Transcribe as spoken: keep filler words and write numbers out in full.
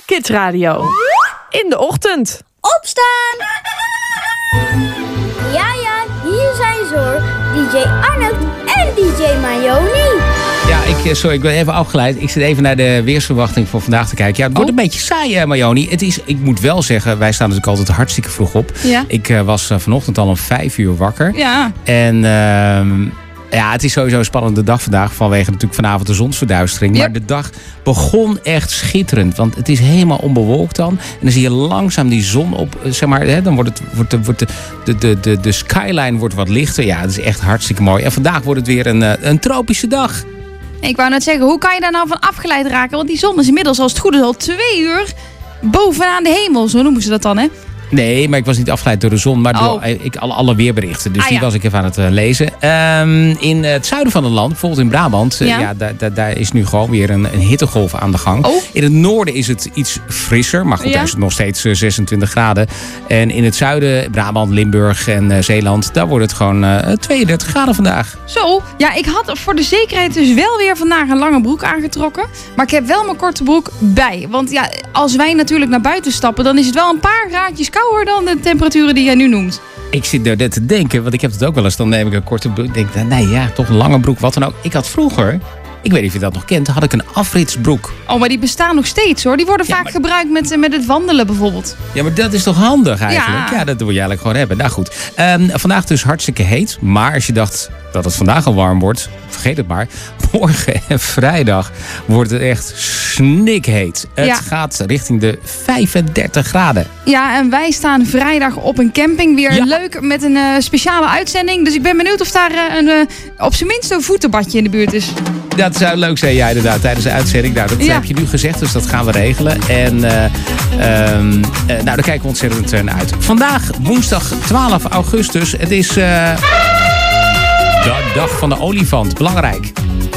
Kids Radio. In de ochtend. Opstaan! Ja, ja, hier zijn ze hoor. D J Arnold en D J Mayoni. Ja, ik, sorry, ik ben even afgeleid. Ik zit even naar de weersverwachting voor vandaag te kijken. Ja, het wordt oh. een beetje saai, hè, Mayoni. Het is, ik moet wel zeggen, wij staan natuurlijk altijd hartstikke vroeg op. Ja. Ik uh, was uh, vanochtend al om vijf uur wakker. Ja. En uh, ja, het is sowieso een spannende dag vandaag. Vanwege natuurlijk vanavond de zonsverduistering. Yep. Maar de dag begon echt schitterend. Want het is helemaal onbewolkt dan. En dan zie je langzaam die zon op. Zeg maar, hè, dan wordt, het, wordt, de, wordt de, de, de, de, de skyline wordt wat lichter. Ja, het is echt hartstikke mooi. En vandaag wordt het weer een, een tropische dag. Ik wou net zeggen, hoe kan je daar nou van afgeleid raken? Want die zon is inmiddels, als het goed is, al twee uur bovenaan de hemel. Zo noemen ze dat dan, hè? Nee, maar ik was niet afgeleid door de zon, maar door oh. ik, alle, alle weerberichten. Dus ah, die ja. was ik even aan het uh, lezen. Um, in het zuiden van het land, bijvoorbeeld in Brabant, ja. Uh, ja, daar, daar, daar is nu gewoon weer een, een hittegolf aan de gang. Oh. In het noorden is het iets frisser, maar goed, ja. daar is het nog steeds uh, zesentwintig graden. En in het zuiden, Brabant, Limburg en uh, Zeeland, daar wordt het gewoon uh, tweeëndertig graden vandaag. Zo, ja, ik had voor de zekerheid dus wel weer vandaag een lange broek aangetrokken. Maar ik heb wel mijn korte broek bij. Want ja, als wij natuurlijk naar buiten stappen, dan is het wel een paar graadjes kouder dan de temperaturen die jij nu noemt. Ik zit er net te denken, want ik heb het ook wel eens. Dan neem ik een korte broek. Denk ik, nee ja, toch een lange broek, wat dan ook. Ik had vroeger, ik weet niet of je dat nog kent, had ik een afritsbroek. Oh, maar die bestaan nog steeds hoor. Die worden ja, vaak maar gebruikt met, met het wandelen bijvoorbeeld. Ja, maar dat is toch handig eigenlijk? Ja, ja dat wil je eigenlijk gewoon hebben. Nou goed, um, vandaag dus hartstikke heet. Maar als je dacht dat het vandaag al warm wordt, vergeet het maar. Morgen en vrijdag wordt het echt snikheet. Het ja. gaat richting de vijfendertig graden. Ja, en wij staan vrijdag op een camping. Weer ja. leuk met een uh, speciale uitzending. Dus ik ben benieuwd of daar uh, een, uh, op zijn minst een voetenbadje in de buurt is. Dat zou leuk zijn, ja, inderdaad, tijdens de uitzending. Nou, dat ja. heb je nu gezegd, dus dat gaan we regelen. En uh, um, uh, nou, daar kijken we ontzettend naar uit. Vandaag, woensdag twaalf augustus. Het is uh, de dag van de olifant. Belangrijk.